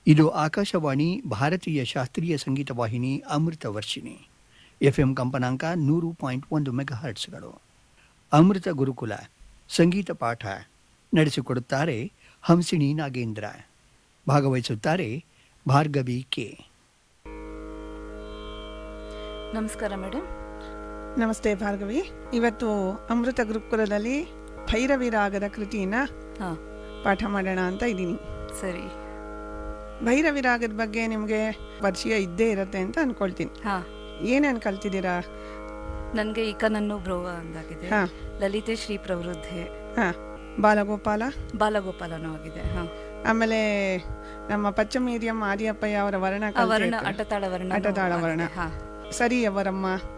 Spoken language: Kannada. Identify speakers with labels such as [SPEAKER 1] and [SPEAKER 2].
[SPEAKER 1] ಇದು ಆಕಾಶವಾಣಿ ಭಾರತೀಯ ಶಾಸ್ತ್ರೀಯ ಸಂಗೀತ ವಾಹಿನಿ ಅಮೃತ ವರ್ಷಿಣಿ ಎಫ್ಎಂ ಕಂಪನಾಂಕ 100.1 ಮೆಗಾಹರ್ಟ್ಸ್ಗಳು. ಅಮೃತ ಗುರುಕುಲ ಸಂಗೀತ ಪಾಠ ನಡೆಸಿಕೊಡುತ್ತಾರೆ ಹಂಸಿಣಿ ನಾಗೇಂದ್ರ. ಭಾಗವಹಿಸುತ್ತಾರೆ ಭಾರ್ಗವಿ ಕೆ.
[SPEAKER 2] ನಮಸ್ಕಾರ ಮೇಡಮ್.
[SPEAKER 3] ನಮಸ್ತೆ ಭಾರ್ಗವಿ. ಇವತ್ತು ಅಮೃತ ಗುರುಕುಲದಲ್ಲಿ ಭೈರವಿ ರಾಗದ ಕೃತಿನ ಪಾಠ ಮಾಡೋಣ ಅಂತ ಇದ್ದೀನಿ.
[SPEAKER 2] ಸರಿ.
[SPEAKER 3] ಭೈರವಿ ರಾಗದ ಬಗ್ಗೆ ನಿಮಗೆ ಪರಿಚಯ ಇದ್ದೇ ಇರುತ್ತೆ ಅಂತ ಅನ್ಕೊಳ್ತೀನಿ. ಏನೇನು ಕಲ್ತಿದ್ದೀರಾ?
[SPEAKER 2] ನನಗೆ ಈಗ ನನ್ನ ಬ್ರೋವ ಅಂದಾಗಿದೆ. ಲಲಿತೆ ಶ್ರೀ ಪ್ರವೃದ್ಧೆ. ಬಾಲಗೋಪಾಲನೂ ಆಗಿದೆ.
[SPEAKER 3] ಆಮೇಲೆ ನಮ್ಮ ಪಚ್ಚಮೀರಿಯಂ ಆದಿಯಪ್ಪಯ್ಯ ಅವರ ವರ್ಣ
[SPEAKER 2] ಅಟತಾಳ ವರ್ಣ.
[SPEAKER 3] ಸರಿ ಅವರಮ್ಮ